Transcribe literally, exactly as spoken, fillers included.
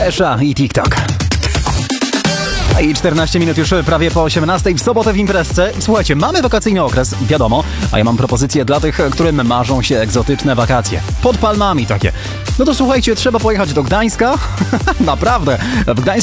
Kesha i TikTok. I czternaście minut już prawie po osiemnastej w sobotę w imprezce. Słuchajcie, mamy wakacyjny okres, wiadomo, a ja mam propozycję dla tych, którym marzą się egzotyczne wakacje. Pod palmami takie. No to słuchajcie, trzeba pojechać do Gdańska. Naprawdę, w Gdańsku